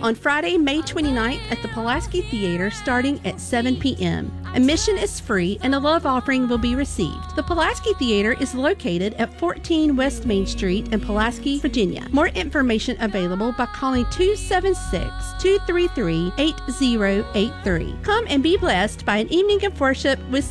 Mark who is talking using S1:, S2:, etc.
S1: on Friday, May 29th at the Pulaski Theater starting at 7 p.m. Admission is free and a love offering will be received. The Pulaski Theater is located at 14 West Main Street in Pulaski, Virginia. More information available by calling 276-233-8083. Come and be blessed by an evening of worship with